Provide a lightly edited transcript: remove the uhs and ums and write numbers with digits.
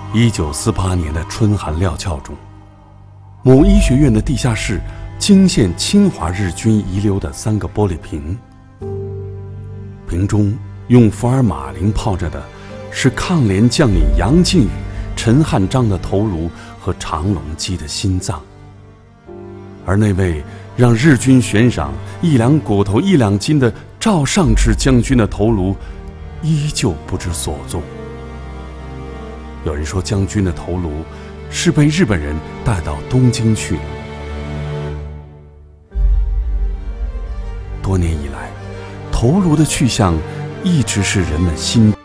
1948年的春寒料峭中，某医学院的地下室惊现侵华日军遗留的3个玻璃瓶，瓶中用福尔马林泡着的是抗联将领杨靖宇、陈汉章的头颅和长龙基的心脏，而那位让日军悬赏1两骨头1两金的赵尚志将军的头颅依旧不知所踪。有人说将军的头颅是被日本人带到东京去了。多年以来，头颅的去向一直是人们心